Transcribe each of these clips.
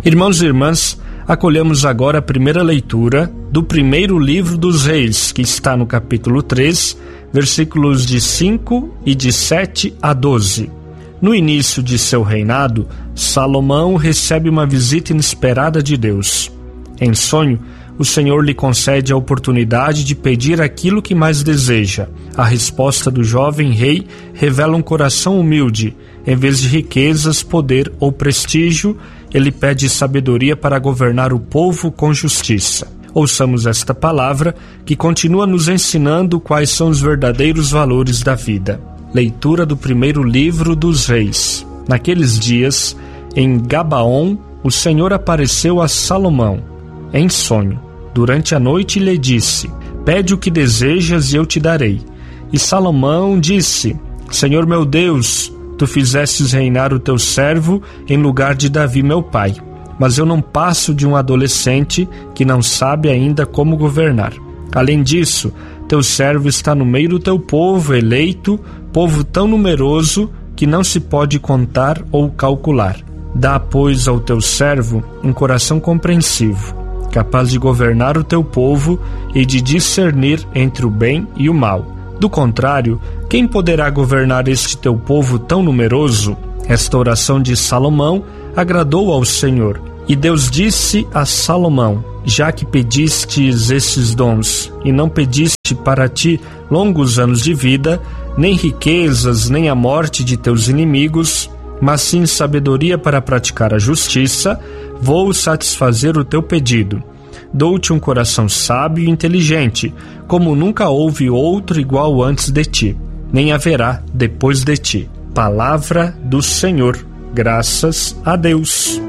Irmãos e irmãs, acolhemos agora a primeira leitura do primeiro livro dos Reis, que está no capítulo 3, versículos de 5 e de 7 a 12. No início de seu reinado, Salomão recebe uma visita inesperada de Deus. Em sonho, o Senhor lhe concede a oportunidade de pedir aquilo que mais deseja. A resposta do jovem rei revela um coração humilde. Em vez de riquezas, poder ou prestígio, ele pede sabedoria para governar o povo com justiça. Ouçamos esta palavra que continua nos ensinando quais são os verdadeiros valores da vida. Leitura do primeiro livro dos Reis. Naqueles dias, em Gabaon, o Senhor apareceu a Salomão, em sonho. Durante a noite lhe disse: pede o que desejas e eu te darei. E Salomão disse: Senhor meu Deus, tu fizestes reinar o teu servo em lugar de Davi meu pai. Mas eu não passo de um adolescente que não sabe ainda como governar. Além disso, teu servo está no meio do teu povo eleito, povo tão numeroso que não se pode contar ou calcular. Dá, pois, ao teu servo um coração compreensivo, capaz de governar o teu povo e de discernir entre o bem e o mal. Do contrário, quem poderá governar este teu povo tão numeroso? Esta oração de Salomão agradou ao Senhor. E Deus disse a Salomão: já que pedistes esses dons, e não pediste para ti longos anos de vida, nem riquezas, nem a morte de teus inimigos, mas sim sabedoria para praticar a justiça, vou satisfazer o teu pedido. Dou-te um coração sábio e inteligente, como nunca houve outro igual antes de ti, nem haverá depois de ti. Palavra do Senhor. Graças a Deus.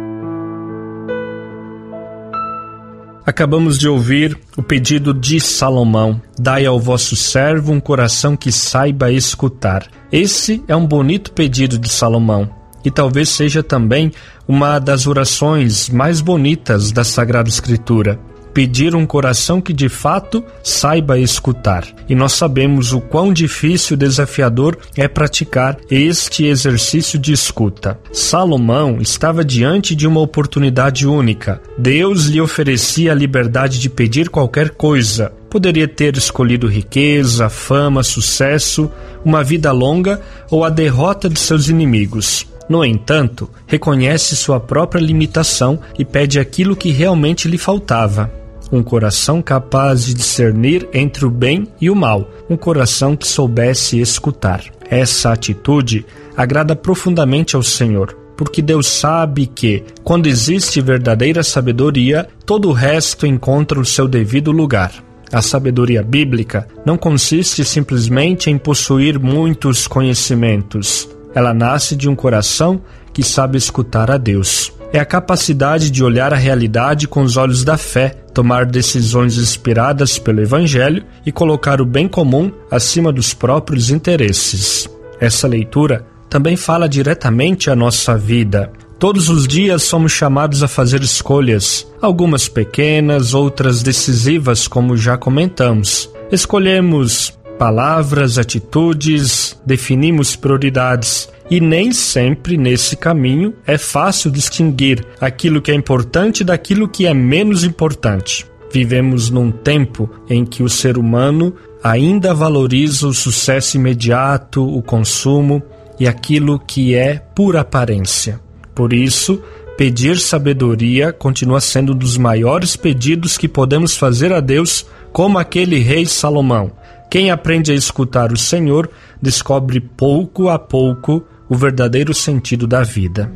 Acabamos de ouvir o pedido de Salomão: dai ao vosso servo um coração que saiba escutar. Esse é um bonito pedido de Salomão, e talvez seja também uma das orações mais bonitas da Sagrada Escritura. Pedir um coração que de fato saiba escutar. E nós sabemos o quão difícil e desafiador é praticar este exercício de escuta. Salomão estava diante de uma oportunidade única. Deus lhe oferecia a liberdade de pedir qualquer coisa. Poderia ter escolhido riqueza, fama, sucesso, uma vida longa ou a derrota de seus inimigos. No entanto, reconhece sua própria limitação e pede aquilo que realmente lhe faltava. Um coração capaz de discernir entre o bem e o mal. Um coração que soubesse escutar. Essa atitude agrada profundamente ao Senhor, porque Deus sabe que, quando existe verdadeira sabedoria, todo o resto encontra o seu devido lugar. A sabedoria bíblica não consiste simplesmente em possuir muitos conhecimentos. Ela nasce de um coração que sabe escutar a Deus. É a capacidade de olhar a realidade com os olhos da fé, tomar decisões inspiradas pelo Evangelho e colocar o bem comum acima dos próprios interesses. Essa leitura também fala diretamente à nossa vida. Todos os dias somos chamados a fazer escolhas, algumas pequenas, outras decisivas, como já comentamos. Escolhemos palavras, atitudes, definimos prioridades. E nem sempre nesse caminho é fácil distinguir aquilo que é importante daquilo que é menos importante. Vivemos num tempo em que o ser humano ainda valoriza o sucesso imediato, o consumo e aquilo que é pura aparência. Por isso, pedir sabedoria continua sendo um dos maiores pedidos que podemos fazer a Deus, como aquele rei Salomão. Quem aprende a escutar o Senhor descobre pouco a pouco o verdadeiro sentido da vida.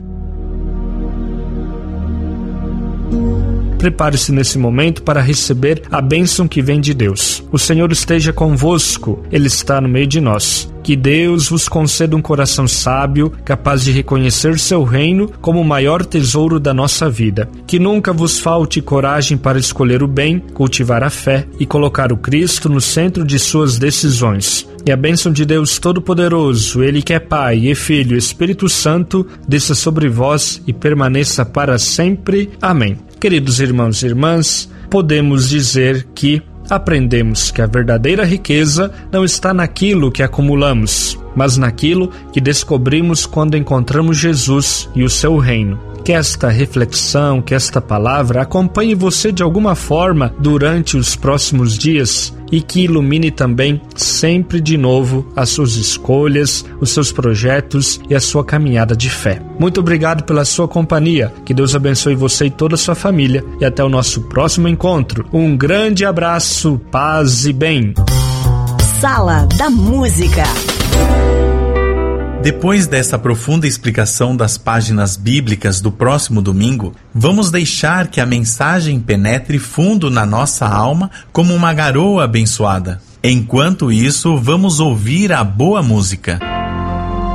Prepare-se nesse momento para receber a bênção que vem de Deus. O Senhor esteja convosco, Ele está no meio de nós. Que Deus vos conceda um coração sábio, capaz de reconhecer seu reino como o maior tesouro da nossa vida. Que nunca vos falte coragem para escolher o bem, cultivar a fé e colocar o Cristo no centro de suas decisões. E a bênção de Deus Todo-Poderoso, Ele que é Pai e Filho e Espírito Santo, desça sobre vós e permaneça para sempre. Amém. Queridos irmãos e irmãs, podemos dizer que aprendemos que a verdadeira riqueza não está naquilo que acumulamos, mas naquilo que descobrimos quando encontramos Jesus e o seu reino. que esta reflexão, que esta palavra acompanhe você de alguma forma durante os próximos dias e que ilumine também sempre de novo as suas escolhas, os seus projetos e a sua caminhada de fé. Muito obrigado pela sua companhia. Que Deus abençoe você e toda a sua família e até o nosso próximo encontro. Um grande abraço, paz e bem. Sala da Música. Depois dessa profunda explicação das páginas bíblicas do próximo domingo, vamos deixar que a mensagem penetre fundo na nossa alma como uma garoa abençoada. Enquanto isso, vamos ouvir a boa música.